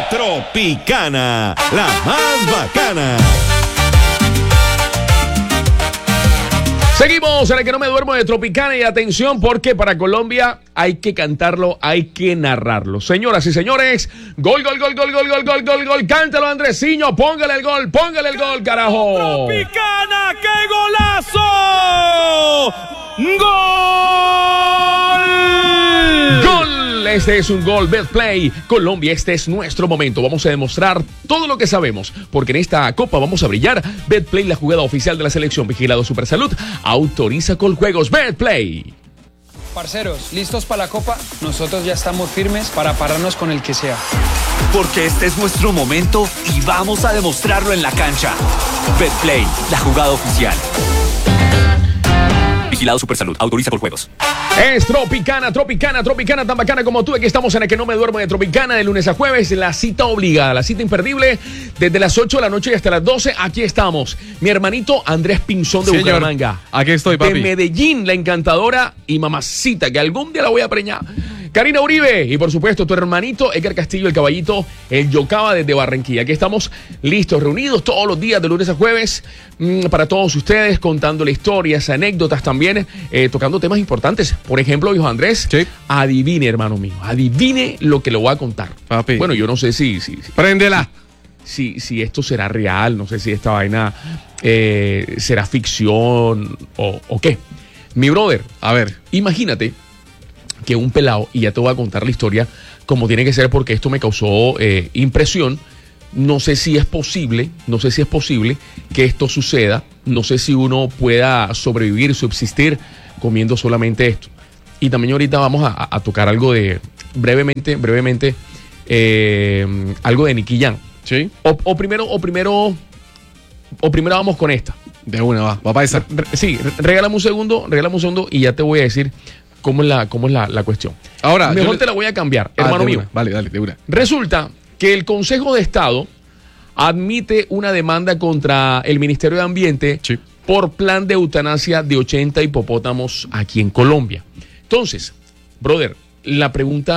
Tropicana, la más bacana. Seguimos en el que no me duermo de Tropicana y atención porque para Colombia hay que cantarlo, hay que narrarlo. Señoras y señores, gol, gol, gol, gol, gol, gol, gol, gol, gol, cántalo Andresiño, póngale el gol, carajo. Tropicana, qué golazo. ¡Gol! ¡Gol! Este es un gol, Betplay. Colombia, este es nuestro momento. Vamos a demostrar todo lo que sabemos, porque en esta copa vamos a brillar. Betplay, la jugada oficial de la selección. Vigilado Supersalud, autoriza Coljuegos. Betplay. Parceros, ¿listos para la copa? Nosotros ya estamos firmes para pararnos con el que sea. Porque este es nuestro momento y vamos a demostrarlo en la cancha. Betplay, la jugada oficial. Vigilado Supersalud, autoriza Coljuegos. Es Tropicana, tan bacana como tú. Aquí estamos en el que no me duermo de Tropicana, de lunes a jueves, la cita obligada, la cita imperdible, desde las 8 de la noche y hasta las 12. Aquí estamos. Mi hermanito Andrés Pinzón de Bucaramanga. Aquí estoy, papi. De Medellín, la encantadora y mamacita, que algún día la voy a preñar. Karina Uribe y por supuesto tu hermanito Edgar Castillo, el caballito, el Yocaba desde Barranquilla. Aquí estamos listos, reunidos todos los días de lunes a jueves para todos ustedes, contando historias, anécdotas también, tocando temas importantes. Por ejemplo, hijo Andrés, sí. Adivine, hermano mío, adivine lo que le voy a contar. Papi. Bueno, yo no sé si Préndela. Si esto será real, no sé si esta vaina será ficción o qué. Mi brother, a ver, imagínate que un pelado, y ya te voy a contar la historia como tiene que ser porque esto me causó impresión. No sé si es posible que esto suceda, no sé si uno pueda sobrevivir, subsistir comiendo solamente esto. Y también ahorita vamos a tocar algo de, brevemente, algo de Nicky Jam. ¿sí? O primero vamos con esta. De una, va para esa. Sí, regálame un segundo y ya te voy a decir cómo es la cuestión. Ahora, mejor te la voy a cambiar, hermano mío. Vale, de una. Resulta que el Consejo de Estado admite una demanda contra el Ministerio de Ambiente sí. por plan de eutanasia de 80 hipopótamos aquí en Colombia. Entonces, brother, la pregunta